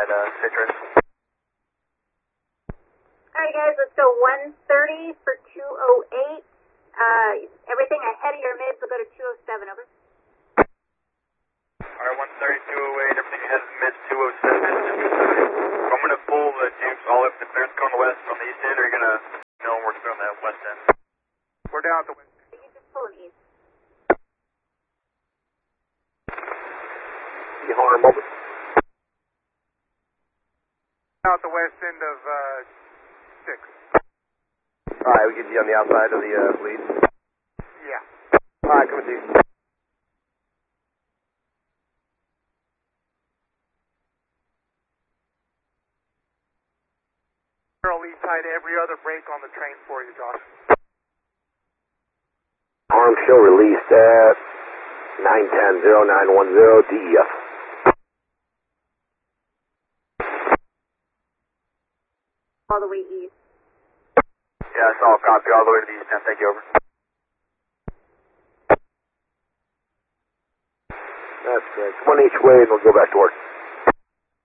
at Citrus. Alright guys, let's go 130 for 208. Everything ahead of your mids will go to 207, over. Alright, 130, 208, everything ahead of the mids, 207. I'm going to pull the Dukes all up the clearance going west on the east end, or are you going to know we're still on the west end? We're down at the west end. You can just pull them east. You hold on a moment. Out the west end of 6. Alright, we get you on the outside of the lead. Yeah. Alright, coming to you. Lead tight every other brake on the train for you, Josh. Arm show released at 910-0910 DEF. All the way east. Yeah, it's all copy all the way to the east end. Thank you, over. That's correct. One each way and we'll go back to work.